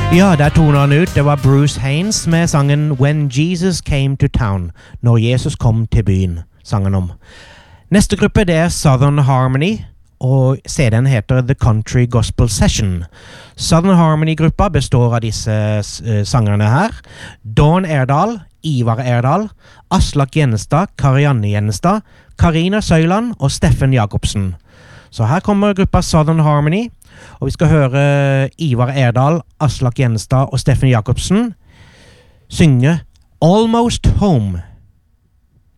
Ja, der toner han ut. Det var Bruce Haynes med sangen When Jesus Came to Town. Når Jesus kom til byen, sangen om. Neste gruppe det er Southern Harmony, og CD-en heter The Country Gospel Session. Southern Harmony-gruppa består av disse sangerne her. Dawn Erdal, Ivar Erdal, Aslak Jennestad, Karianne Jennestad, Karina Søyland og Steffen Jakobsen. Så her kommer gruppa Southern Harmony, og vi skal høre Ivar Erdal, Aslak Jennestad og Steffen Jakobsen synge Almost Home.